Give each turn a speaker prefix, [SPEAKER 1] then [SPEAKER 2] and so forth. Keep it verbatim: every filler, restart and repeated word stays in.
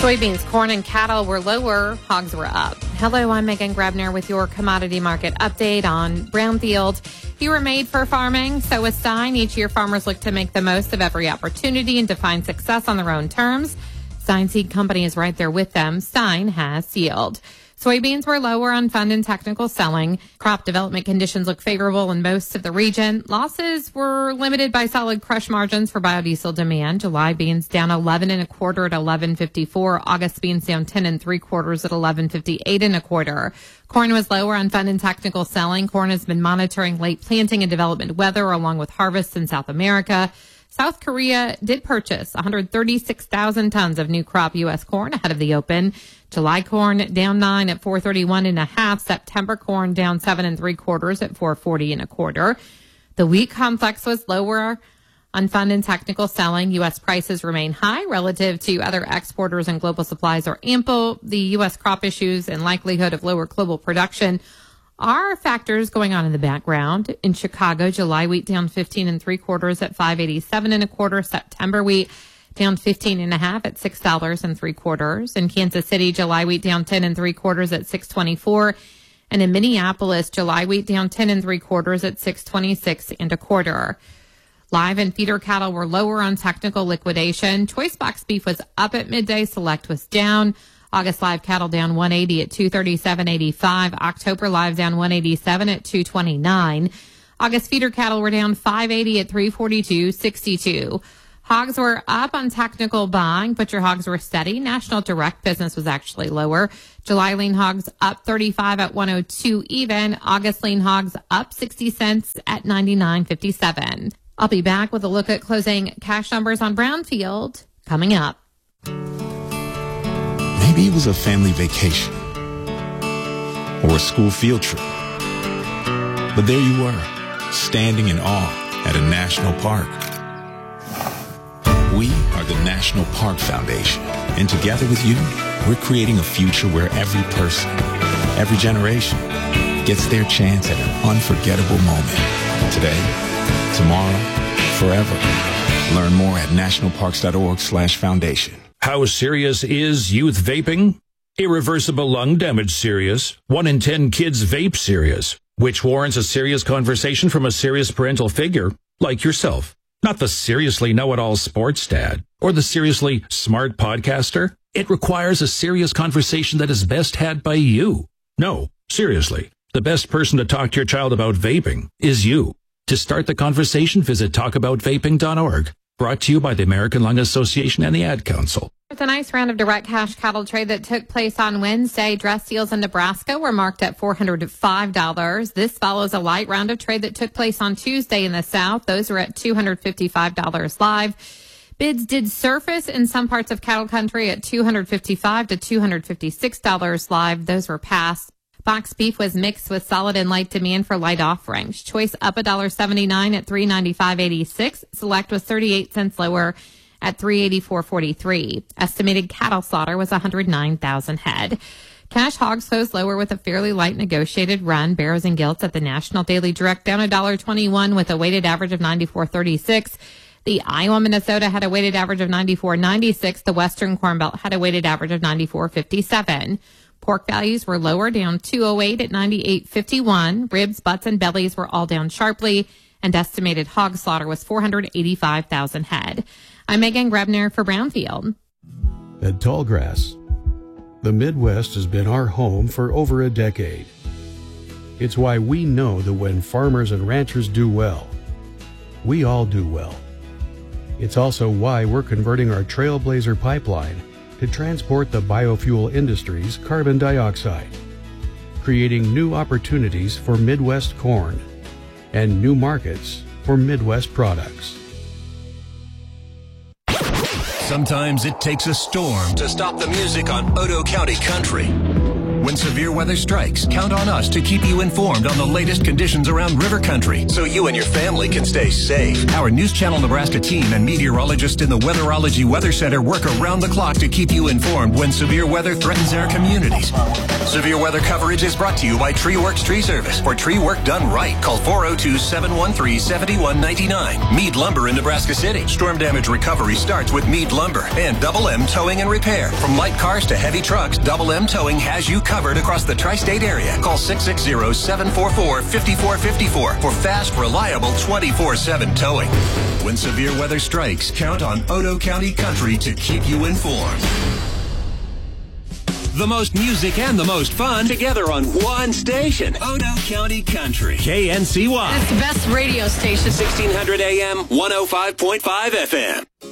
[SPEAKER 1] Soybeans, corn, and cattle were lower. Hogs were up. Hello, I'm Megan Grebner with your commodity market update on Brownfield. You were made for farming, so was Stein. Each year, farmers look to make the most of every opportunity and define success on their own terms. Stein Seed Company is right there with them. Stein has yield. Soybeans were lower on fund and technical selling. Crop development conditions look favorable in most of the region. Losses were limited by solid crush margins for biodiesel demand. July beans down eleven and a quarter at eleven fifty-four. August beans down ten and three quarters at eleven fifty-eight and a quarter. Corn was lower on fund and technical selling. Corn has been monitoring late planting and development weather along with harvests in South America. South Korea did purchase one hundred thirty-six thousand tons of new crop U S corn ahead of the open. July corn down nine at four thirty-one and a half. September corn down seven and three quarters at four forty and a quarter. The wheat complex was lower on fund and technical selling. U S prices remain high relative to other exporters and global supplies are ample. The U S crop issues and likelihood of lower global production are factors going on in the background. In Chicago, July wheat down fifteen and three quarters at five eighty-seven and a quarter. September wheat down fifteen and a half at six dollars and three quarters. In Kansas City, July wheat down ten and three quarters at six twenty-four. And in Minneapolis, July wheat down ten and three quarters at six twenty-six and a quarter. Live and feeder cattle were lower on technical liquidation. Choice box beef was up at midday. Select was down. August live cattle down one eighty at two thirty-seven eighty-five. October live down one eighty-seven at two twenty-nine. August feeder cattle were down five eighty at three forty-two sixty-two. Hogs were up on technical buying. Butcher hogs were steady. National direct business was actually lower. July lean hogs up thirty-five at one oh two even. August lean hogs up sixty cents at ninety-nine fifty-seven. I'll be back with a look at closing cash numbers on Brownfield coming up.
[SPEAKER 2] Maybe it was a family vacation or a school field trip. But there you were, standing in awe at a national park. We are the National Park Foundation, and together with you, we're creating a future where every person, every generation, gets their chance at an unforgettable moment. Today, tomorrow, forever. Learn more at nationalparks.org slash foundation.
[SPEAKER 3] How serious is youth vaping? Irreversible lung damage serious. One in ten kids vape serious, which warrants a serious conversation from a serious parental figure like yourself. Not the seriously know-it-all sports dad or the seriously smart podcaster. It requires a serious conversation that is best had by you. No, seriously, the best person to talk to your child about vaping is you. To start the conversation, visit talk about vaping dot org. Brought to you by the American Lung Association and the Ad Council.
[SPEAKER 1] It's a nice round of direct cash cattle trade that took place on Wednesday. Dress deals in Nebraska were marked at four hundred five dollars. This follows a light round of trade that took place on Tuesday in the South. Those were at two hundred fifty-five dollars live. Bids did surface in some parts of cattle country at two hundred fifty-five to two hundred fifty-six dollars live. Those were passed. Box beef was mixed with solid and light demand for light offerings. Choice up one dollar seventy-nine at three ninety-five eighty-six. Select was thirty-eight cents lower at three eighty-four forty-three. Estimated cattle slaughter was one hundred nine thousand head. Cash hogs closed lower with a fairly light negotiated run. Barrows and Gilts at the National Daily Direct down one dollar twenty-one with a weighted average of ninety-four thirty-six. The Iowa Minnesota had a weighted average of ninety-four ninety-six. The Western Corn Belt had a weighted average of ninety-four fifty-seven. Pork values were lower, down two oh eight at ninety-eight fifty-one. Ribs, butts, and bellies were all down sharply, and estimated hog slaughter was four hundred eighty-five thousand head. I'm Megan Grebner for Brownfield.
[SPEAKER 4] At Tallgrass, the Midwest has been our home for over a decade. It's why we know that when farmers and ranchers do well, we all do well. It's also why we're converting our Trailblazer pipeline to transport the biofuel industry's carbon dioxide, creating new opportunities for Midwest corn and new markets for Midwest products.
[SPEAKER 5] Sometimes it takes a storm to stop the music on Otoe County Country. When severe weather strikes, count on us to keep you informed on the latest conditions around river country so you and your family can stay safe. Our News Channel Nebraska team and meteorologists in the Weatherology Weather Center work around the clock to keep you informed when severe weather threatens our communities. Severe weather coverage is brought to you by Tree Works Tree Service. For tree work done right, call four oh two, seven one three, seven one nine nine. Mead Lumber in Nebraska City. Storm damage recovery starts with Mead Lumber and Double M Towing and Repair. From light cars to heavy trucks, Double M Towing has you covered across the tri-state area. Call six six zero, seven four four, five four five four for fast, reliable twenty-four seven towing. When severe weather strikes, count on Otoe County Country to keep you informed. The most music and the most fun together on one station. Otoe County Country. K N C Y.
[SPEAKER 6] It's the best radio station.
[SPEAKER 5] sixteen hundred A M, one oh five point five F M.